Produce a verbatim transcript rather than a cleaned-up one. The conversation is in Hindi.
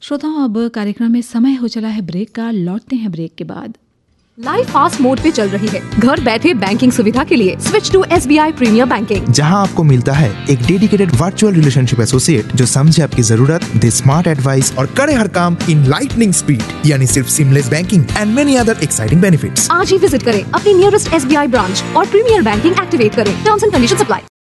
श्रोताओं, अब कार्यक्रम में समय हो चला है ब्रेक का। लौटते हैं ब्रेक के बाद। लाइफ फास्ट मोड पे चल रही है। घर बैठे बैंकिंग सुविधा के लिए switch to S B I premiere banking, जहां आपको मिलता है एक डेडिकेटेड वर्चुअल रिलेशनशिप एसोसिएट जो समझे आपकी जरूरत, दे स्मार्ट एडवाइस और करे हर काम इन लाइटनिंग स्पीड, यानी सिर्फ seamless banking and many other exciting benefits. आज ही विजिट करें अपनी nearest S B I branch और प्रीमियर बैंकिंग एक्टिवेट करें। Terms and conditions apply.